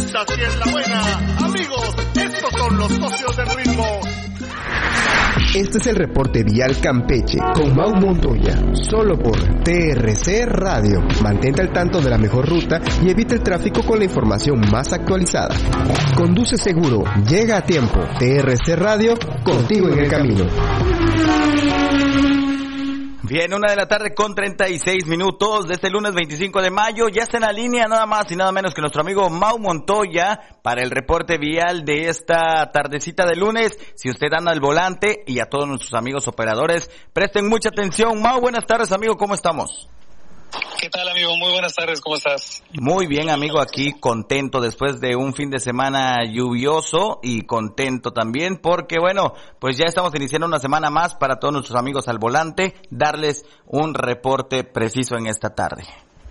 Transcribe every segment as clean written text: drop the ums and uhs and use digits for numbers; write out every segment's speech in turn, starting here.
presenta Si es la buena. Amigos, estos son los socios del ritmo. Este es el reporte vial Campeche con Mau Montoya, solo por TRC Radio. Mantente al tanto de la mejor ruta y evita el tráfico con la información más actualizada. Conduce seguro, llega a tiempo. TRC Radio, contigo en el camino. Bien, 1:00 con 36 minutos de este lunes 25 de mayo. Ya está en la línea nada más y nada menos que nuestro amigo Mau Montoya para el reporte vial de esta tardecita de lunes. Si usted anda al volante, y a todos nuestros amigos operadores, presten mucha atención. Mau, buenas tardes, amigo, ¿cómo estamos? ¿Qué tal, amigo? Muy buenas tardes, ¿cómo estás? Muy bien, amigo, aquí contento después de un fin de semana lluvioso y contento también porque, bueno, pues ya estamos iniciando una semana más para todos nuestros amigos al volante, darles un reporte preciso en esta tarde.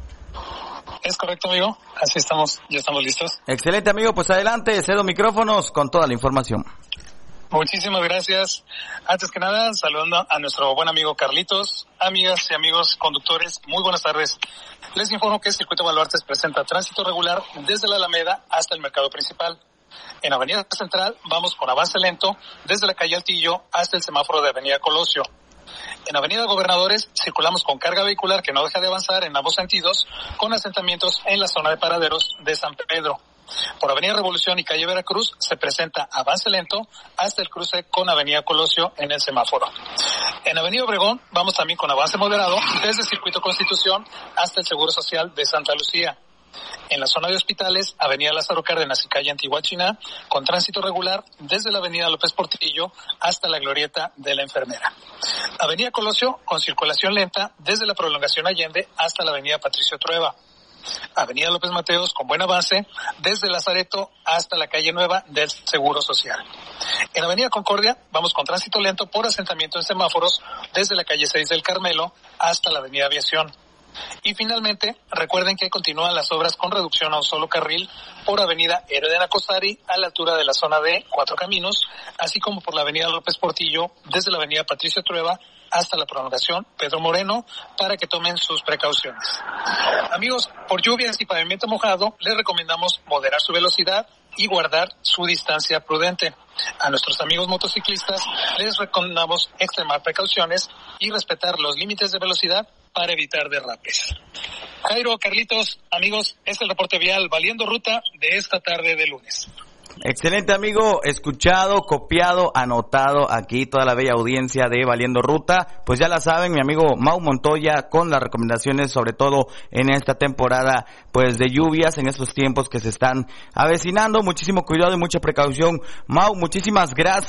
Es correcto, amigo, así estamos, ya estamos listos. Excelente, amigo, pues adelante, cedo micrófonos con toda la información. Muchísimas gracias. Antes que nada, saludando a nuestro buen amigo Carlitos. Amigas y amigos conductores, muy buenas tardes. Les informo que el Circuito Baluartes presenta tránsito regular desde la Alameda hasta el mercado principal. En Avenida Central vamos con avance lento desde la calle Altillo hasta el semáforo de Avenida Colosio. En Avenida Gobernadores circulamos con carga vehicular que no deja de avanzar en ambos sentidos, con asentamientos en la zona de paraderos de San Pedro. Por Avenida Revolución y calle Veracruz se presenta avance lento hasta el cruce con Avenida Colosio en el semáforo. En Avenida Obregón vamos también con avance moderado desde Circuito Constitución hasta el Seguro Social de Santa Lucía. En la zona de hospitales, Avenida Lázaro Cárdenas y calle Antigua China, con tránsito regular desde la Avenida López Portillo hasta la glorieta de la Enfermera. Avenida Colosio con circulación lenta desde la prolongación Allende hasta la Avenida Patricio Trueba. Avenida López Mateos con buen avance desde Lazareto hasta la calle Nueva del Seguro Social. En Avenida Concordia vamos con tránsito lento por asentamiento en semáforos desde la calle 6 del Carmelo hasta la Avenida Aviación. Y finalmente, recuerden que continúan las obras con reducción a un solo carril por Avenida Héroe de Nacosari a la altura de la zona de Cuatro Caminos, así como por la Avenida López Portillo desde la Avenida Patricio Trueba hasta la prolongación Pedro Moreno, para que tomen sus precauciones. Amigos, por lluvias y pavimento mojado, les recomendamos moderar su velocidad y guardar su distancia prudente. A nuestros amigos motociclistas les recomendamos extremar precauciones y respetar los límites de velocidad para evitar derrapes. Jairo, Carlitos, amigos, es el reporte vial Valiendo Ruta de esta tarde de lunes. Excelente, amigo, escuchado, copiado, anotado aquí toda la bella audiencia de Valiendo Ruta. Pues ya la saben, mi amigo Mau Montoya con las recomendaciones, sobre todo en esta temporada pues de lluvias, en estos tiempos que se están avecinando. Muchísimo cuidado y mucha precaución. Mau, muchísimas gracias.